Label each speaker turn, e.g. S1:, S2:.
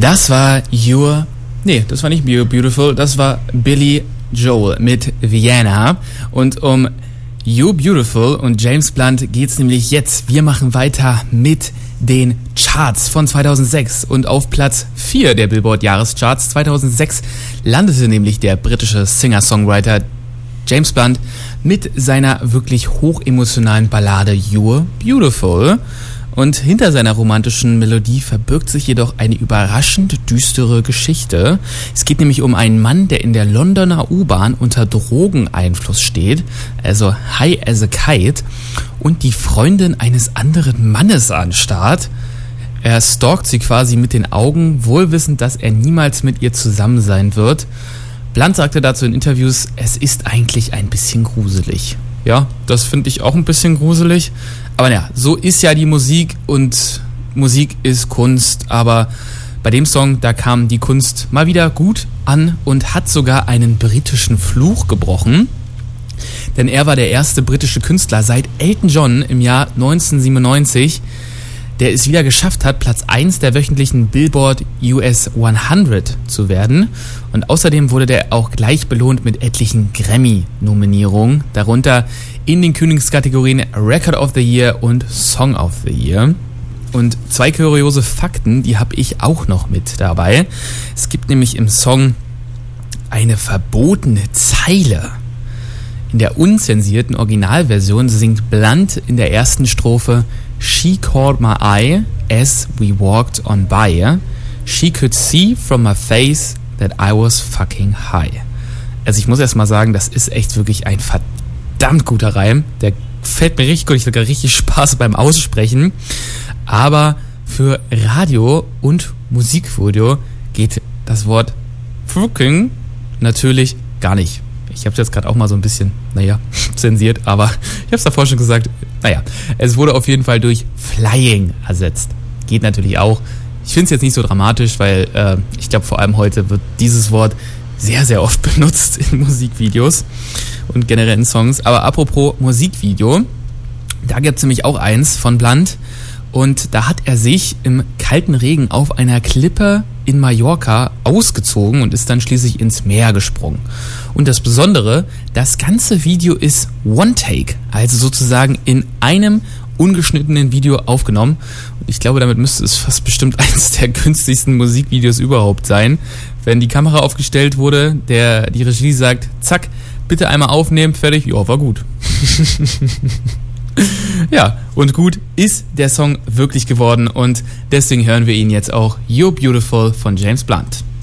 S1: Das war das war nicht You're Beautiful, das war Billy Joel mit Vienna. Und um You're Beautiful und James Blunt geht's nämlich jetzt. Wir machen weiter mit den Charts von 2006 und auf Platz 4 der Billboard-Jahrescharts 2006 landete nämlich der britische Singer-Songwriter James Blunt mit seiner wirklich hochemotionalen Ballade You're Beautiful. Und hinter seiner romantischen Melodie verbirgt sich jedoch eine überraschend düstere Geschichte. Es geht nämlich um einen Mann, der in der Londoner U-Bahn unter Drogeneinfluss steht, also high as a kite, und die Freundin eines anderen Mannes anstarrt. Er stalkt sie quasi mit den Augen, wohlwissend, dass er niemals mit ihr zusammen sein wird. Blunt sagte dazu in Interviews, es ist eigentlich ein bisschen gruselig. Ja, das finde ich auch ein bisschen gruselig. Aber ja, so ist ja die Musik und Musik ist Kunst. Aber bei dem Song, da kam die Kunst mal wieder gut an und hat sogar einen britischen Fluch gebrochen. Denn er war der erste britische Künstler seit Elton John im Jahr 1997, der es wieder geschafft hat, Platz 1 der wöchentlichen Billboard US 100 zu werden. Und außerdem wurde der auch gleich belohnt mit etlichen Grammy-Nominierungen, darunter in den Königskategorien Record of the Year und Song of the Year. Und 2 kuriose Fakten, die habe ich auch noch mit dabei. Es gibt nämlich im Song eine verbotene Zeile. In der unzensierten Originalversion singt Blunt in der ersten Strophe: She caught my eye as we walked on by. She could see from my face that I was fucking high. Also ich muss erst mal sagen, das ist echt wirklich ein verdammt guter Reim. Der fällt mir richtig gut, ich habe richtig Spaß beim Aussprechen. Aber für Radio und Musikvideo geht das Wort fucking natürlich gar nicht. Ich habe es jetzt gerade auch mal so ein bisschen, zensiert, aber ich habe es davor schon gesagt, es wurde auf jeden Fall durch Flying ersetzt. Geht natürlich auch. Ich finde es jetzt nicht so dramatisch, weil ich glaube, vor allem heute wird dieses Wort sehr, sehr oft benutzt in Musikvideos und generell in Songs. Aber apropos Musikvideo, da gibt es nämlich auch eins von Blunt. Und da hat er sich im kalten Regen auf einer Klippe in Mallorca ausgezogen und ist dann schließlich ins Meer gesprungen. Und das Besondere, das ganze Video ist One-Take, also sozusagen in einem ungeschnittenen Video aufgenommen. Und ich glaube, damit müsste es fast bestimmt eines der günstigsten Musikvideos überhaupt sein. Wenn die Kamera aufgestellt wurde, die Regie sagt, zack, bitte einmal aufnehmen, fertig, ja, war gut. Ja, und gut ist der Song wirklich geworden und deswegen hören wir ihn jetzt auch You're Beautiful von James Blunt.